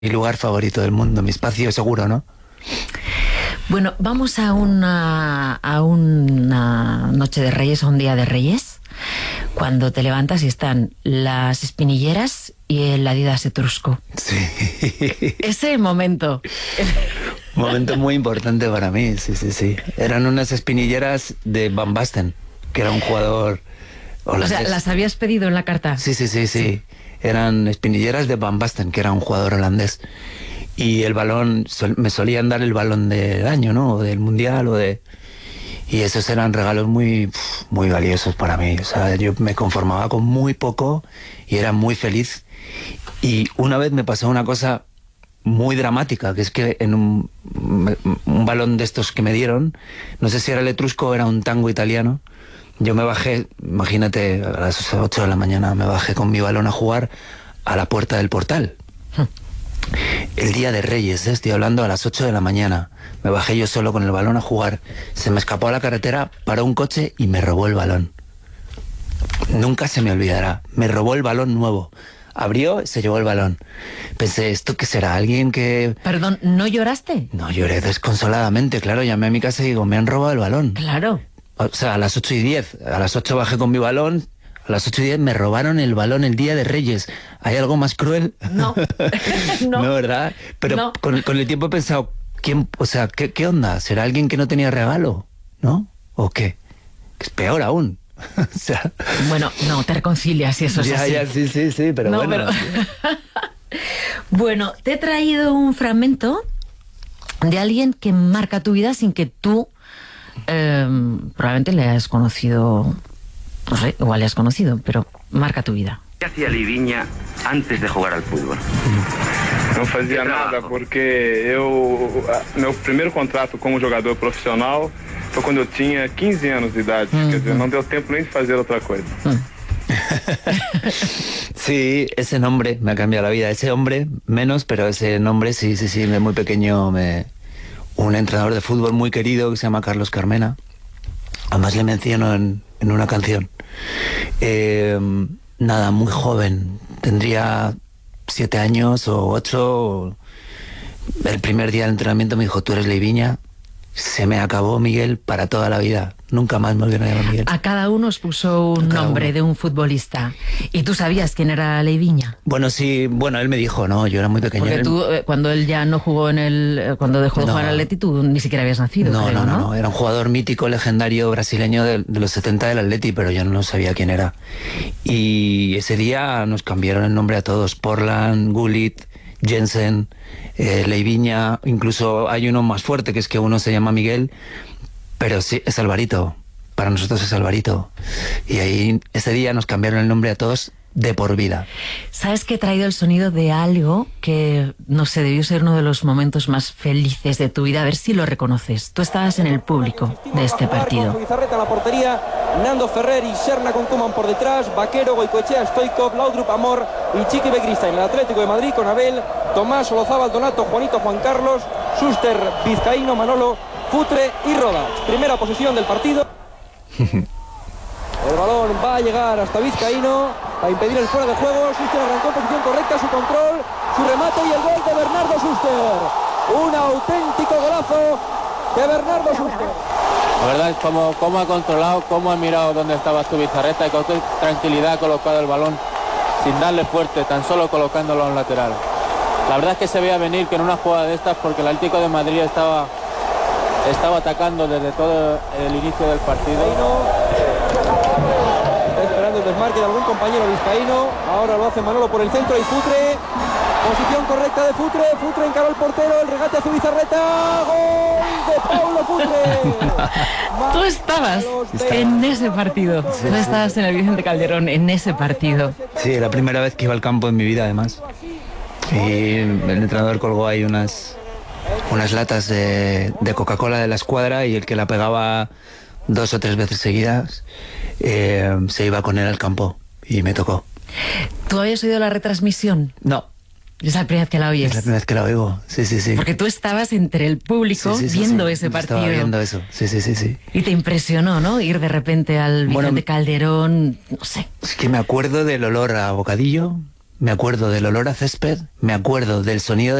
mi lugar favorito del mundo, mi espacio seguro, ¿no? Bueno, vamos a una noche de Reyes, a un día de Reyes, cuando te levantas y están las espinilleras y el Adidas Etrusco. Sí. Ese momento. Un momento muy importante para mí, sí. Eran unas espinilleras de Van Basten, que era un jugador holandés. O sea, ¿las habías pedido en la carta? Sí. Eran espinilleras de Van Basten, que era un jugador holandés. Y el balón, me solían dar el balón del año, ¿no? O del mundial, y esos eran regalos muy valiosos para mí. O sea, yo me conformaba con muy poco y era muy feliz. Y una vez me pasó una cosa muy dramática, que es que en un balón de estos que me dieron, no sé si era el Etrusco o era un tango italiano, yo me bajé, imagínate, a las 8 de la mañana, me bajé con mi balón a jugar a la puerta del portal. El día de Reyes, estoy hablando, a las 8 de la mañana. Me bajé yo solo con el balón a jugar. Se me escapó a la carretera, paró un coche y me robó el balón. Nunca se me olvidará. Me robó el balón nuevo. Abrió y se llevó el balón. Pensé, ¿esto qué será? ¿Alguien que...? Perdón, ¿no lloraste? No, lloré desconsoladamente, claro. Llamé a mi casa y digo, me han robado el balón. Claro. O sea, a las 8:10. A las 8 bajé con mi balón. A las 8:10 me robaron el balón el día de Reyes. ¿Hay algo más cruel? No. No, ¿verdad? Pero no. Con el tiempo he pensado, ¿qué onda? ¿Será alguien que no tenía regalo? ¿No? ¿O qué? Es peor aún. O sea... Bueno, no, te reconcilias y eso es así. Ya, sí, pero no, bueno. Bueno, te he traído un fragmento de alguien que marca tu vida sin que tú probablemente le hayas conocido. No sé, igual le has conocido, pero marca tu vida. ¿Qué hacía Livinha antes de jugar al fútbol? Não fazia nada porque meu primeiro contrato como jogador profissional foi quando eu tinha 15 anos de idade. Quer dizer, não deu tempo nem de fazer outra coisa. Sí, ese nombre me ha cambiado la vida. Ese hombre menos, pero ese nombre sí, de muy pequeño un entrenador de fútbol muy querido que se llama Carlos Carmena. Además le menciono en una canción. Nada, muy joven. Tendría 7 años o 8. El primer día del entrenamiento me dijo, tú eres Livinha. Se me acabó, Miguel, para toda la vida. Nunca más me volvieron a llamar Miguel. A cada uno os puso un nombre de un futbolista. ¿Y tú sabías quién era Livinha? Bueno, sí, él me dijo, no, yo era muy pequeño. Porque tú, cuando él ya no jugó cuando dejó de jugar al Atleti, tú ni siquiera habías nacido, creo, ¿no? No, era un jugador mítico, legendario, brasileño de los 70 del Atleti, pero yo no sabía quién era. Y ese día nos cambiaron el nombre a todos. Portland, Gullit, Jensen, Livinha, incluso hay uno más fuerte, que es que uno se llama Miguel, pero sí, es Alvarito. Para nosotros es Alvarito. Y ahí, ese día nos cambiaron el nombre a todos de por vida. ¿Sabes que he traído el sonido de algo que, no sé, debió ser uno de los momentos más felices de tu vida? A ver si lo reconoces. Tú estabas en el público de este partido. Bizarreta en la portería, Nando Ferrer y Serna con Koeman por detrás, Vaquero, Goicoechea, Stoikov, Laudrup, Amor y Chiqui Begrista en el Atlético de Madrid con Abel, Tomás, Olazábal, Donato, Juanito, Juan Carlos, Schuster, Vizcaíno, Manolo, Futre y Rodas. Primera posesión del partido. El balón va a llegar hasta Vizcaíno a impedir el fuera de juego. Schuster arrancó en posición correcta, su control, su remate y el gol de Bernardo Schuster. Un auténtico golazo de Bernardo Schuster. La verdad es cómo ha controlado, cómo ha mirado dónde estaba tu Bizarreta y con qué tranquilidad ha colocado el balón sin darle fuerte, tan solo colocándolo a un lateral. La verdad es que se veía venir que en una jugada de estas, porque el Atlético de Madrid estaba atacando desde todo el inicio del partido. Está esperando el desmarque de algún compañero vizcaíno. Ahora lo hace Manolo por el centro y Futre. Posición correcta de Futre. Futre encaró el portero. El regate a Zubizarreta. ¡Gol de Paulo Futre! Tú estabas en ese partido. Tú estabas en el Vicente Calderón en ese partido. Sí, la primera vez que iba al campo en mi vida, además. Y el entrenador colgó ahí unas latas de Coca-Cola de la escuadra y el que la pegaba 2 o 3 veces seguidas se iba con él al campo y me tocó. ¿Tú habías oído la retransmisión? No. Es la primera vez que la oyes. Es la primera vez que la oigo, sí. Porque tú estabas entre el público viendo ese partido. Estaba viendo eso, sí. Y te impresionó, ¿no? Ir de repente al Vicente Calderón, no sé. Es que me acuerdo del olor a bocadillo, me acuerdo del olor a césped, me acuerdo del sonido